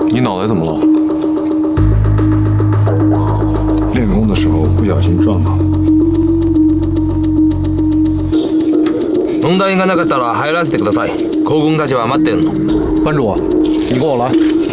你脑袋怎么了？ 练功的时候不小心撞到。 問題がなかったら入らせてください。皇軍たちは待ってんの。 班主，你跟我来。